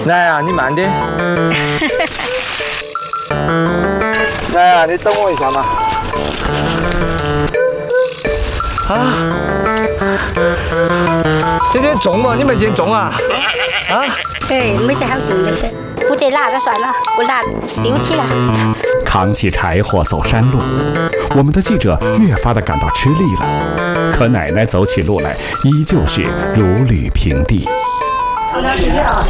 来啊，你慢点。来啊，你等我一下嘛。啊，今天重吗？你们今天重啊？啊？ 对，没得好重的，不得拉就算了，不拉丢弃了。 扛起柴火走山路，我们的记者越发的感到吃力了。可奶奶走起路来依旧是如履平地。 那个，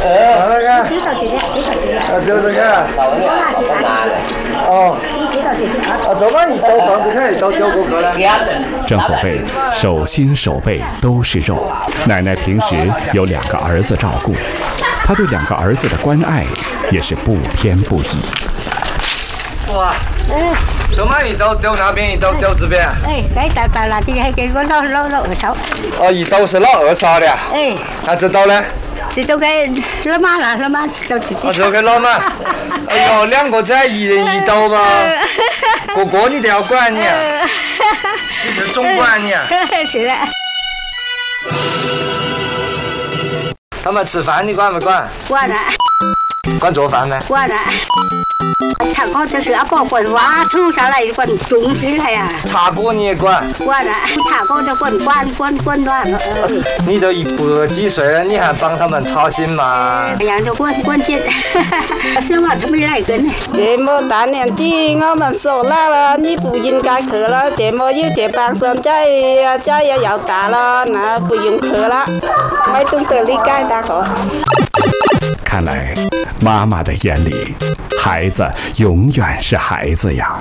就这个。哦。走吧，你到房子看，到丢过了。 正所谓手心手背都是肉，奶奶平时有2个儿子照顾，她对2个儿子的关爱也是不偏不倚。 哇，走嘛，一刀丢那边，一刀丢这边。 哎，该到了，这个还给我老二嫂。 哦，一刀是老二嫂的。 哎， 那这刀呢？ 这都给老妈了，老妈就自己。 就给老妈。哎呦，2个仔一人一刀吧，个你都要管你啊！你是总管你啊？ 是的。 他们吃饭你管不管？ 管了。 管做饭呢？ 管了。茶锅就是阿婆管挖土下来管种植了呀。 茶锅你也管？ 管了，茶锅就管乱了。 你都100几岁了，你还帮他们操心吗？ 养着管紧，生活都没来跟。 这么大年纪，我们说了，你不应该去了。这么有这帮孙仔也要大了，那不用去了。没懂得理解大伙。 看来妈妈的眼里，孩子永远是孩子呀。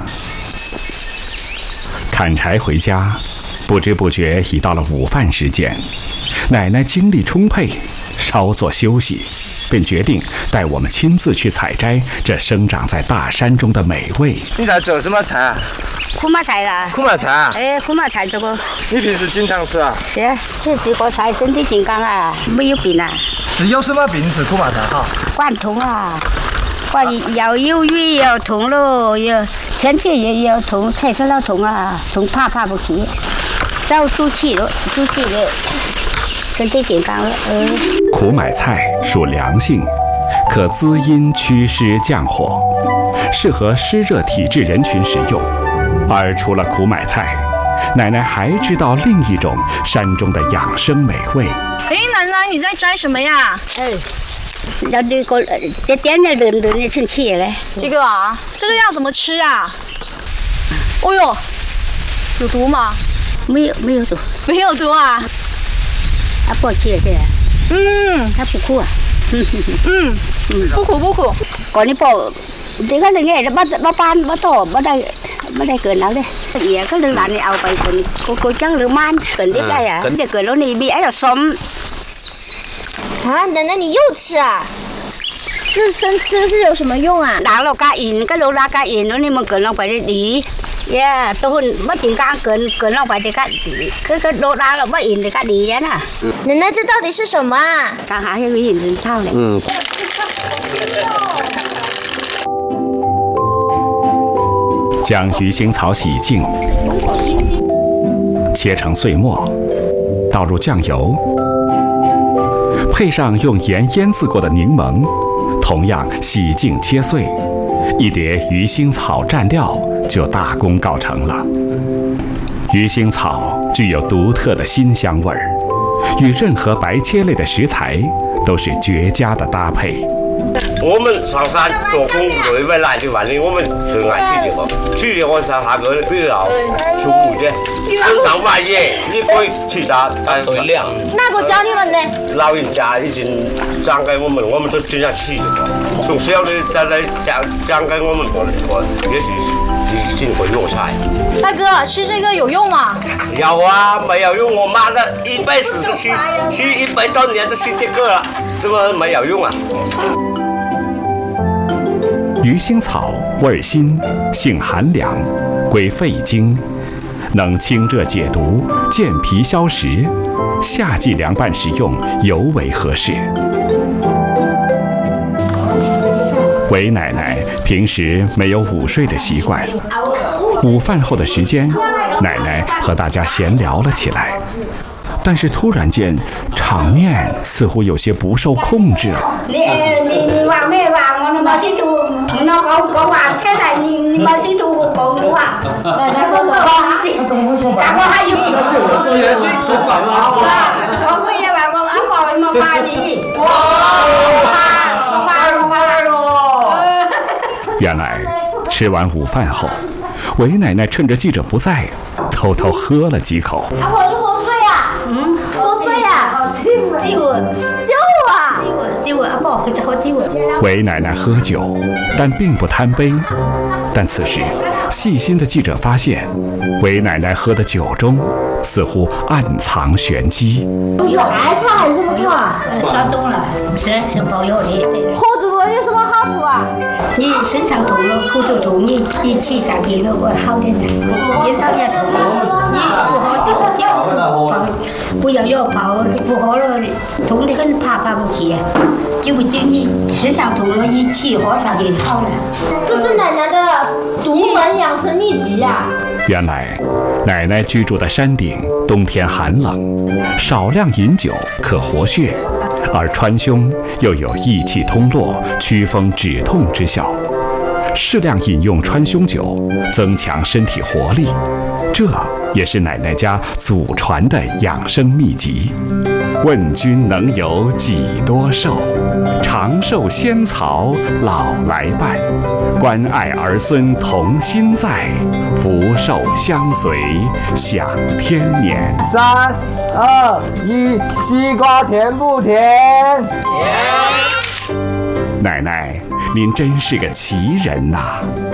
砍柴回家，不知不觉已到了午饭时间。奶奶精力充沛，稍作休息，便决定带我们亲自去采摘这生长在大山中的美味。 你在做什么菜啊？ 苦麻菜啦。 苦麻菜啊？ 哎，苦麻菜这个。 你平时经常吃啊？ 是，吃这个菜身体健康啊，没有病啊。 是有什么病吃苦麻菜哈？ 管痛啊，要有雨也要痛喽，天气也要痛，才是老痛啊，痛爬不起，早煮起了，身体健康了。 苦买菜属凉性，可滋阴祛湿降火，适合湿热体质人群食用。而除了苦买菜，奶奶还知道另一种山中的养生美味。 哎，奶奶，你在摘什么呀？ 要这个这点点嫩的成起来。 这个啊，这个要怎么吃呀？哦呦，有毒吗？ 没有毒。 没有毒啊？ 不吃这个。它不苦啊。 不苦。 ก่อนนี้พอเด็กก็เลยไงแล้วมาต่อไม่ได้เกินแล้วเลยเอียก็เลยหลานนี่เอาไปคนจังหรือมันเกินได้อ่ะจะเกินแล้วนี่มีไอ้เราซ้อม啊，奶奶你又吃啊？这生吃是有什么用啊？ ด่างเรากาอินก็โลลากาอินแล้วนี่มันเกินลงไปได้ดีตัวหุ่นไม่จริงกลางเกินลงไปได้ก็ดีคือโดนด่างเราไม่อินได้ก็ดีนะ奶奶，这到底是什么啊？ กลางหาให้วิญญาณเท่าเลย将鱼腥草洗净，切成碎末，倒入酱油，配上用盐腌制过的柠檬，同样洗净切碎，一碟鱼腥草蘸料就大功告成了。鱼腥草具有独特的辛香味儿，与任何白切类的食材都是绝佳的搭配。 我们上山做工对外来的玩的，我们最爱去这个上下个比较舒服的，身上玩也你可以其他最凉。 那个教你们呢？ 老人家已经讲给我们都经常去的，从小的再来讲给我们做，也是已经会用菜。 大哥，吃这个有用吗？ 有啊，没有用，我妈的1辈子都吃100多年都吃这个了，怎么没有用啊？ 鱼腥草味辛，性寒凉，归肺经，能清热解毒、健脾消食，夏季凉拌食用尤为合适。韦奶奶平时没有午睡的习惯，午饭后的时间，奶奶和大家闲聊了起来。 但是突然间，场面似乎有些不受控制了。 你话咩话？我冇識做，我講話出嚟，你冇識做廣東話。但我係要學識講廣東話。 講咩嘢話？我阿婆冇怕你。 原來吃完午飯後，韋奶奶趁着記者不在，偷偷喝了幾口。 阿婆，你好睡啊？好睡啊？ 救我！ 救我啊！ 救我！阿婆，好救我！ 韋奶奶喝酒，但並不貪杯。但此時，細心的記者發現，韋奶奶喝的酒中似乎暗藏玄機。 不是艾草還是什麼草啊？ 燒中了，是保佑你。 喝這個有什麼好處啊？ 你身上痛了，骨頭痛，你氣上去了，我好點的。肩膀也痛，你不喝就不要藥泡，不喝了痛得很，爬不起。就你身上痛了，一起喝上去好了。 這是奶奶的獨門養生秘籍啊！ 原來，奶奶居住的山頂冬天寒冷，少量飲酒可活血，而川芎又有益氣通絡、驅風止痛之效。適量飲用川芎酒，增強身體活力，這也是奶奶家祖傳的養生秘籍。問君能有幾多壽？長壽仙草老來伴，關愛兒孫同心在，福壽相隨享天年。 3、2、1，西瓜甜不甜？ 奶奶，您真是個奇人吶！